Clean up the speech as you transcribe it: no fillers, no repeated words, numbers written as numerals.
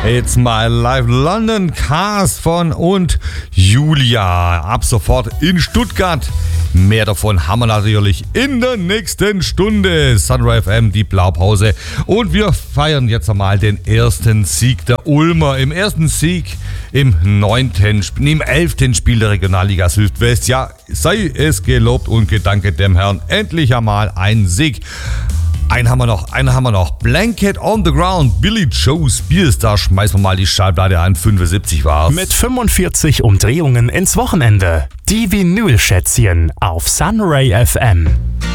It's My Life London, Cast von und Julia. Ab sofort in Stuttgart. Mehr davon haben wir natürlich in der nächsten Stunde. Sunray FM, die Blaupause. Und wir feiern jetzt einmal den ersten Sieg der Ulmer. Im ersten Sieg im 11. Spiel der Regionalliga Südwest. Ja, sei es gelobt und gedanke dem Herrn. Endlich einmal ein Sieg. Einen haben wir noch. Blanket on the Ground. Billy Joe Spears. Da schmeißen wir mal die Schallplatte an. 75 war's. Mit 45 Umdrehungen ins Wochenende. Die Vinylschätzchen auf Sunray FM.